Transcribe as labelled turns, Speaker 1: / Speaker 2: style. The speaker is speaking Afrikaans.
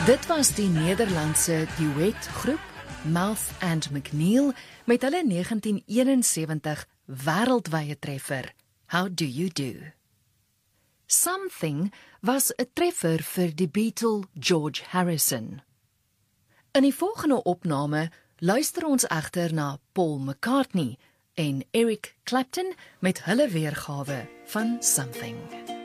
Speaker 1: Dit was die Nederlandse duetgroep Mouth and McNeil met hulle 1971 wêreldwye treffer How Do You Do? Something was 'n treffer vir die Beatle George Harrison. In die volgende opname luister ons egter na Paul McCartney en Eric Clapton met hulle weergawe van Something.